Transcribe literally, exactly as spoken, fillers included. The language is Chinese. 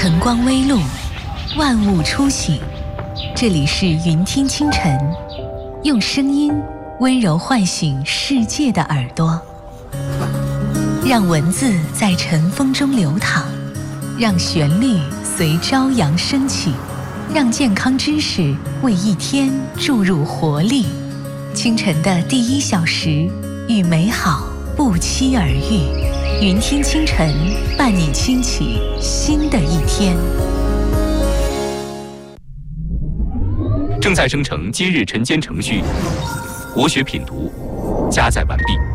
晨光微露，万物初醒。这里是云听清晨，用声音温柔唤醒世界的耳朵，让文字在晨风中流淌，让旋律随朝阳升起，让健康知识为一天注入活力。清晨的第一小时，与美好不期而遇。云听清晨，伴你轻启新的一天。 正在生成今日晨间程序，国学品读，加载完毕。